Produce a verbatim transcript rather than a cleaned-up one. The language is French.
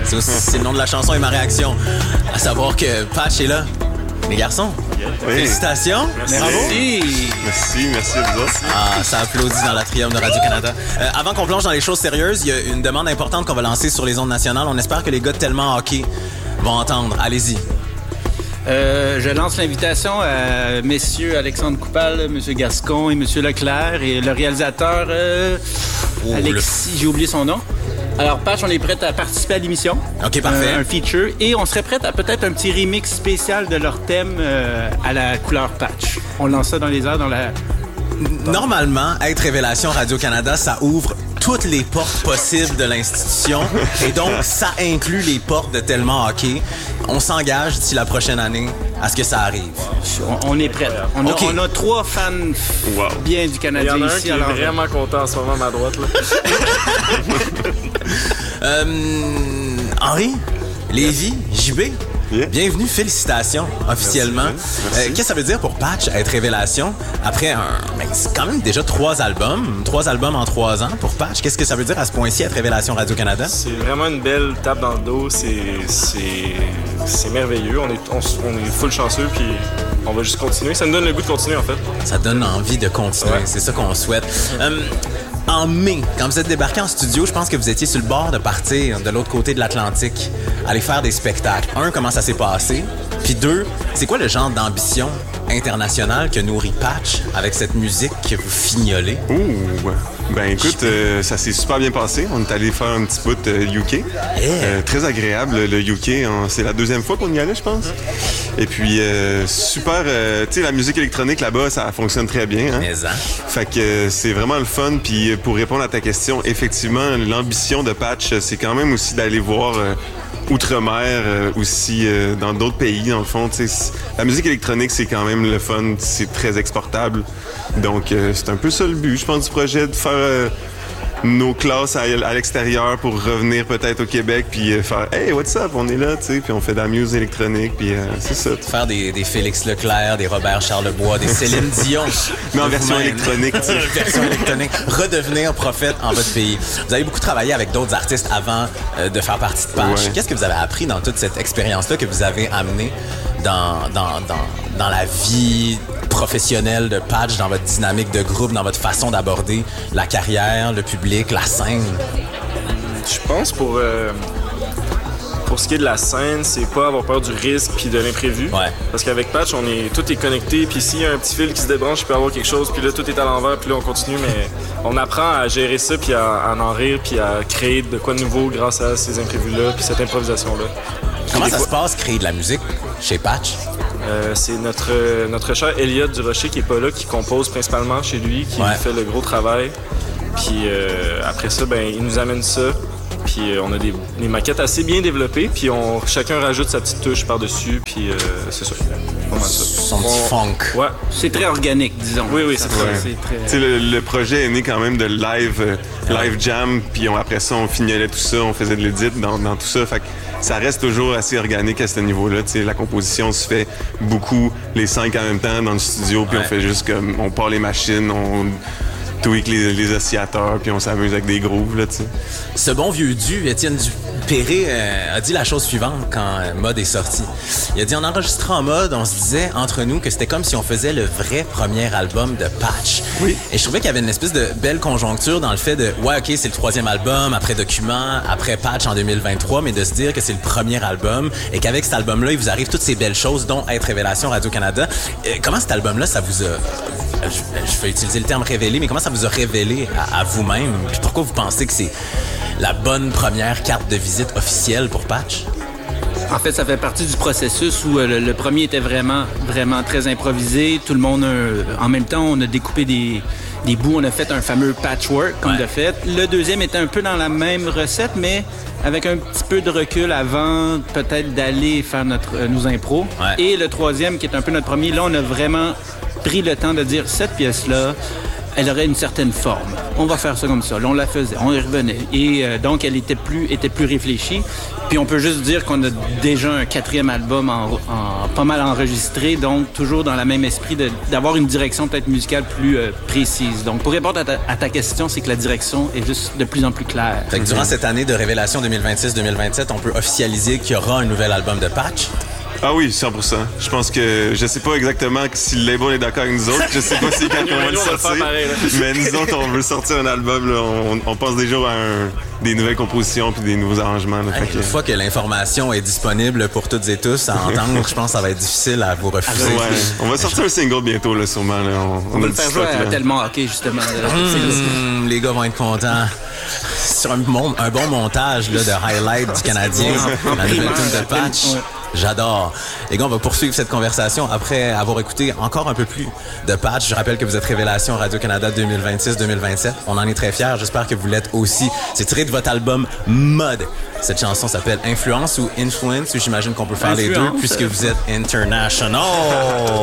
C'est, aussi, c'est le nom de la chanson et ma réaction. À savoir que Patch est là. Les garçons, oui. Félicitations. Merci. Bravo. Merci, merci à vous autres. Ah, ça applaudit dans l'atrium de Radio-Canada. Euh, avant qu'on plonge dans les choses sérieuses, il y a une demande importante qu'on va lancer sur les ondes nationales. On espère que les gars de Tellement Hockey vont entendre. Allez-y. Euh, je lance l'invitation à messieurs Alexandre Coupal, monsieur Gascon et monsieur Leclerc et le réalisateur euh, oh, Alexis, le... j'ai oublié son nom. Alors, Patch, on est prêt à participer à l'émission. OK, parfait. Euh, un feature. Et on serait prêt à peut-être un petit remix spécial de leur thème euh, à la couleur Patch. On lance ça dans les airs, dans la... Normalement, être Révélation Radio-Canada, ça ouvre toutes les portes possibles de l'institution. Et donc, ça inclut les portes de Tellement Hockey. On s'engage d'ici la prochaine année à ce que ça arrive. On, on est prêt. On a, okay. on a trois fans wow. bien du Canadien ici. Il y en a un ici, qui alors... est vraiment content en ce moment à ma droite. Là. euh, Henri, Lévi, J B, yeah. Bienvenue, félicitations officiellement. Merci, merci. Euh, qu'est-ce que ça veut dire pour Patch être Révélation après un... Ben, c'est quand même déjà trois albums, trois albums en trois ans pour Patch. Qu'est-ce que ça veut dire à ce point-ci être Révélation Radio-Canada? C'est vraiment une belle tape dans le dos. C'est, c'est, c'est merveilleux. On est, on, on est full chanceux puis on va juste continuer. Ça nous donne le goût de continuer en fait. Ça donne envie de continuer. Ouais. C'est ça qu'on souhaite. Um, En mai, quand vous êtes débarqué en studio, je pense que vous étiez sur le bord de partir de l'autre côté de l'Atlantique, aller faire des spectacles. Un, comment ça s'est passé? Puis deux, c'est quoi le genre d'ambition internationale que nourrit Patch avec cette musique que vous fignolez? Ouh! Ben écoute, euh, ça s'est super bien passé. On est allé faire un petit bout euh, U K. Yeah. Euh, très agréable, le U K. Hein, c'est la deuxième fois qu'on y allait, je pense. Mm-hmm. Et puis, euh, super... Euh, tu sais, la musique électronique là-bas, ça fonctionne très bien. Hein? Mais hein? Fait que euh, c'est vraiment le fun. Puis pour répondre à ta question, effectivement, l'ambition de Patch, c'est quand même aussi d'aller voir... Euh, outre-mer, euh, aussi euh, dans d'autres pays, dans le fond. La musique électronique, c'est quand même le fun, c'est très exportable. Donc, euh, c'est un peu ça le but, je pense, du projet, de faire euh, nos classes à, à l'extérieur pour revenir peut-être au Québec, puis euh, faire « Hey, what's up? On est là, tu sais, puis on fait de la musique électronique, puis euh, c'est ça. » Faire des, des Félix Leclerc, des Robert Charlebois, des Céline Dion. Mais en version électronique, tu sais. version électronique. Redevenir prophète en votre pays. Vous avez beaucoup travaillé avec d'autres artistes avant euh, de faire partie de Patch. Ouais. Qu'est-ce que vous avez appris dans toute cette expérience-là que vous avez amenée dans, dans, dans, dans la vie professionnelle de Patch, dans votre dynamique de groupe, dans votre façon d'aborder la carrière, le public, la scène? Je pense pour euh, pour ce qui est de la scène, c'est pas avoir peur du risque puis de l'imprévu. Ouais. Parce qu'avec Patch, on est tout est connecté, puis s'il y a un petit fil qui se débranche, il peut y avoir quelque chose, puis là tout est à l'envers, puis là on continue, mais on apprend à gérer ça, puis à, à en rire, puis à créer de quoi de nouveau grâce à ces imprévus-là, puis cette improvisation-là. Comment ça se passe, créer de la musique chez Patch? Euh, c'est notre, euh, notre cher Elliot Durocher qui est pas là, qui compose principalement chez lui, qui ouais. fait le gros travail. Puis euh, après ça, ben il nous amène ça. Puis euh, on a des, des maquettes assez bien développées, puis on, chacun rajoute sa petite touche par-dessus, puis euh, c'est ça. Son petit funk. Ouais. C'est très organique, disons. Oui, oui, c'est ouais. très... C'est très... Tu sais, le, le projet est né quand même de live, euh, live jam, puis on, après ça, on fignolait tout ça, on faisait de l'édit dans, dans tout ça. Fait que ça reste toujours assez organique à ce niveau-là. Tu sais, la composition se fait beaucoup, les cinq en même temps dans le studio, puis ouais. on fait juste comme, on part les machines, on... tweak les, les oscillateurs, puis on s'amuse avec des grooves, là, tu sais. Ce bon vieux du, Étienne Dupéré, euh, a dit la chose suivante quand euh, Mode est sorti. Il a dit, en enregistrant Mode, on se disait entre nous que c'était comme si on faisait le vrai premier album de Patch. Oui. Et je trouvais qu'il y avait une espèce de belle conjoncture dans le fait de, ouais, OK, c'est le troisième album, après Document, après Patch en deux mille vingt-trois, mais de se dire que c'est le premier album et qu'avec cet album-là, il vous arrive toutes ces belles choses, dont être Révélation Radio-Canada. Euh, comment cet album-là, ça vous a... Je, je vais utiliser le terme révélé, mais comment ça vous a révélé à, à vous-même? Puis pourquoi vous pensez que c'est la bonne première carte de visite officielle pour Patch? En fait, ça fait partie du processus où euh, le, le premier était vraiment, vraiment très improvisé. Tout le monde, a, en même temps, on a découpé des, des bouts, on a fait un fameux patchwork, comme ouais. de fait. Le deuxième était un peu dans la même recette, mais avec un petit peu de recul avant peut-être d'aller faire notre, euh, nos impros. Ouais. Et le troisième, qui est un peu notre premier, là, on a vraiment pris le temps de dire cette pièce-là, elle aurait une certaine forme. On va faire ça comme ça. Là, on la faisait, on y revenait. Et euh, donc, elle était plus, était plus réfléchie. Puis on peut juste dire qu'on a déjà un quatrième album en, en, pas mal enregistré, donc toujours dans le même esprit de, d'avoir une direction peut-être musicale plus euh, précise. Donc, pour répondre à ta, à ta question, c'est que la direction est juste de plus en plus claire. Fait que durant cette année de Révélation deux mille vingt-six deux mille vingt-sept, on peut officialiser qu'il y aura un nouvel album de Patch? Ah oui, cent pour cent. Je pense que je sais pas exactement si le label est d'accord avec nous autres. Je sais pas si quand on va le sortir. Pareil, mais nous autres, on veut sortir un album. Là. On, on pense déjà à un, des nouvelles compositions puis des nouveaux arrangements. Là. Hey, fait une que... fois que l'information est disponible pour toutes et tous à entendre, je pense que ça va être difficile à vous refuser. Ouais, on va sortir un single bientôt, là, sûrement. Là. On, on, on va a le faire jouer à tellement hockey, justement. Mmh, les gars vont être contents. Sur un bon, un bon montage là, de highlight du Canadien, la nouvelle tune de Patch. Ouais. J'adore. Les gars, on va poursuivre cette conversation après avoir écouté encore un peu plus de Patch. Je rappelle que vous êtes Révélation Radio-Canada deux mille vingt-six deux mille vingt-sept. On en est très fiers. J'espère que vous l'êtes aussi. C'est tiré de votre album Mud. Cette chanson s'appelle Influence ou Influence, ou j'imagine qu'on peut faire Influence, les deux puisque vous êtes international.